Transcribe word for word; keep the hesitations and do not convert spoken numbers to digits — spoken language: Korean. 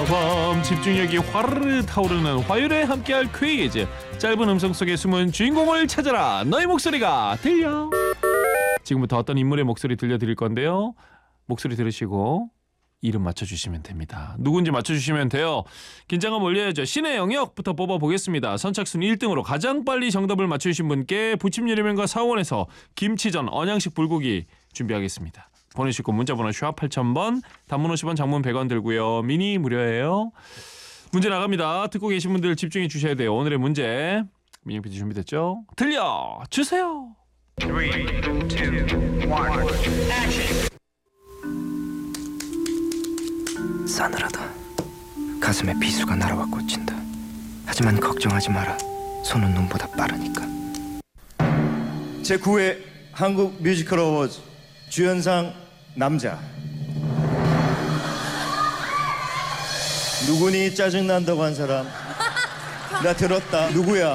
밤 집중력이 화르르 타오르는 화요일에 함께할 퀴즈. 짧은 음성 속에 숨은 주인공을 찾아라. 너의 목소리가 들려. 지금부터 어떤 인물의 목소리 들려드릴 건데요. 목소리 들으시고 이름 맞춰주시면 됩니다. 누군지 맞춰주시면 돼요. 긴장감 올려야죠. 신의 영역부터 뽑아보겠습니다. 선착순 일 등으로 가장 빨리 정답을 맞추신 분께 부침요리맨과 사원에서 김치전, 언양식 불고기 준비하겠습니다. 보내실 곳 문자번호 샵 팔천 번, 단문 오십 원, 장문 백 원 들고요. 미니 무료예요. 문제 나갑니다. 듣고 계신 분들 집중해 주셔야 돼요. 오늘의 문제 민영 피디 준비됐죠? 들려주세요. 삼, 이, 일, 액션. 싸늘하다. 가슴에 비수가 날아와 꽂힌다. 하지만 걱정하지 마라. 손은 눈보다 빠르니까. 제구 회 한국 뮤지컬 어워즈 주연상 남자. 누구니 짜증난다고 한 사람? 나 들었다. 누구야?